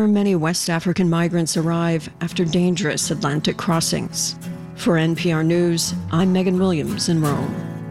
many West African migrants arrive after dangerous Atlantic crossings. For NPR News, I'm Megan Williams in Rome.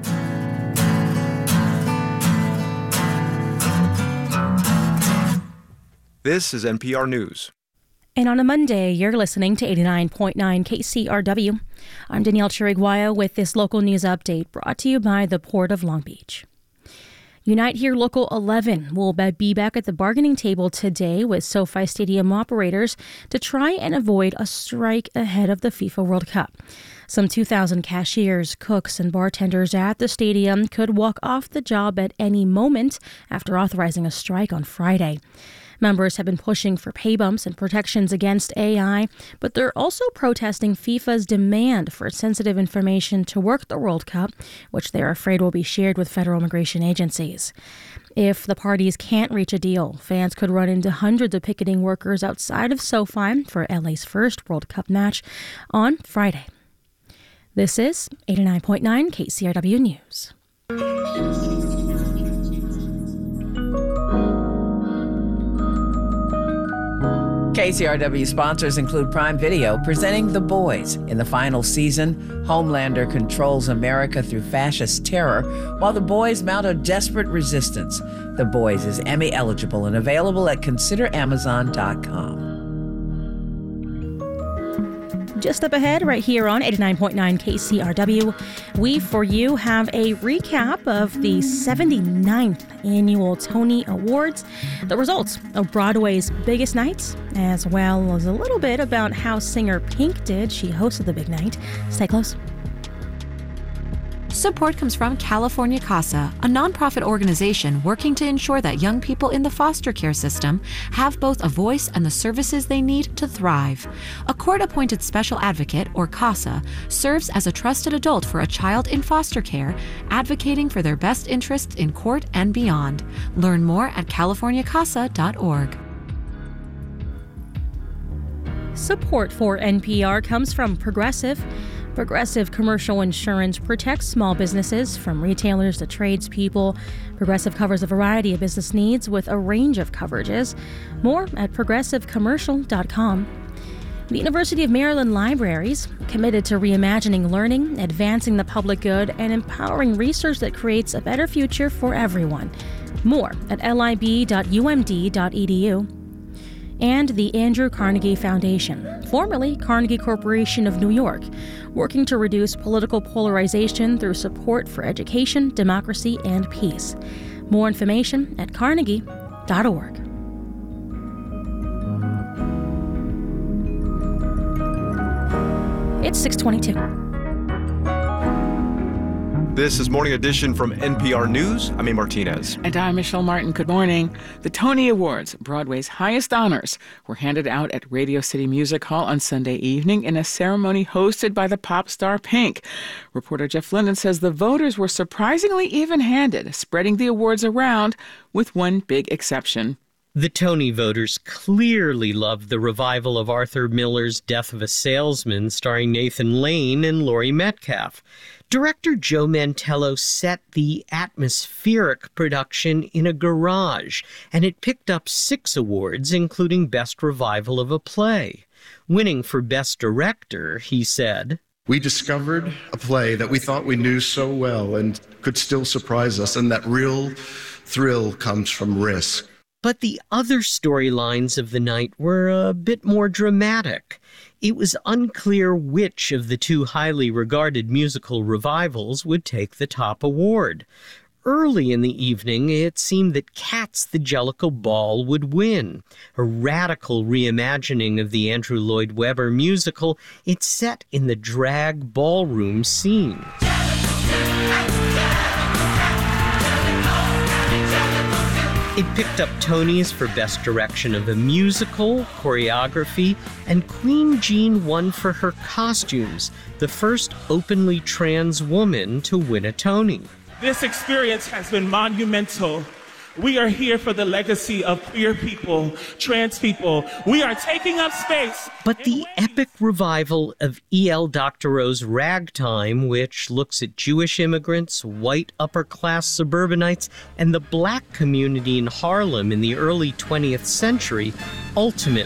This is NPR News. And on a Monday, you're listening to 89.9 KCRW. I'm Danielle Chiriguaya with this local news update brought to you by the Port of Long Beach. Unite Here Local 11 will be back at the bargaining table today with SoFi Stadium operators to try and avoid a strike ahead of the FIFA World Cup. Some 2,000 cashiers, cooks, and bartenders at the stadium could walk off the job at any moment after authorizing a strike on Friday. Members have been pushing for pay bumps and protections against AI, but they're also protesting FIFA's demand for sensitive information to work the World Cup, which they're afraid will be shared with federal immigration agencies. If the parties can't reach a deal, fans could run into hundreds of picketing workers outside of SoFi for LA's first World Cup match on Friday. This is 89.9 KCRW News. KCRW sponsors include Prime Video, presenting The Boys. In the final season, Homelander controls America through fascist terror, while the boys mount a desperate resistance. The Boys is Emmy eligible and available at consideramazon.com. Just up ahead, right here on 89.9 KCRW, we, for you, have a recap of the 79th Annual Tony Awards, the results of Broadway's biggest night, as well as a little bit about how singer Pink did. She hosted the big night. Stay close. Support comes from California CASA, a nonprofit organization working to ensure that young people in the foster care system have both a voice and the services they need to thrive. A court-appointed special advocate, or CASA, serves as a trusted adult for a child in foster care, advocating for their best interests in court and beyond. Learn more at californiacasa.org. Support for NPR comes from Progressive. Progressive Commercial Insurance protects small businesses from retailers to tradespeople. Progressive covers a variety of business needs with a range of coverages. More at progressivecommercial.com. The University of Maryland Libraries, committed to reimagining learning, advancing the public good, and empowering research that creates a better future for everyone. More at lib.umd.edu. And the Andrew Carnegie Foundation, formerly Carnegie Corporation of New York, working to reduce political polarization through support for education, democracy, and peace. More information at carnegie.org. It's 6:22. This is Morning Edition from NPR News. I'm A. Martinez. And I'm Michelle Martin. Good morning. The Tony Awards, Broadway's highest honors, were handed out at Radio City Music Hall on Sunday evening in a ceremony hosted by the pop star Pink. Reporter Jeff Linden says the voters were surprisingly even-handed, spreading the awards around with one big exception. The Tony voters clearly loved the revival of Arthur Miller's Death of a Salesman, starring Nathan Lane and Laurie Metcalf. Director Joe Mantello set the atmospheric production in a garage, and it picked up 6 awards, including Best Revival of a Play. Winning for Best Director, he said, "We discovered a play that we thought we knew so well and could still surprise us, and that real thrill comes from risk." But the other storylines of the night were a bit more dramatic. It was unclear which of the 2 highly regarded musical revivals would take the top award. Early in the evening, it seemed that Cats the Jellicle Ball would win. A radical reimagining of the Andrew Lloyd Webber musical, it's set in the drag ballroom scene. It picked up Tonys for Best Direction of a Musical, Choreography, and Queen Jean won for her costumes, the first openly trans woman to win a Tony. This experience has been monumental. We are here for the legacy of queer people, trans people. We are taking up space. But the epic revival of E.L. Doctorow's Ragtime, which looks at Jewish immigrants, white upper-class suburbanites, and the black community in Harlem in the early 20th century, ultimately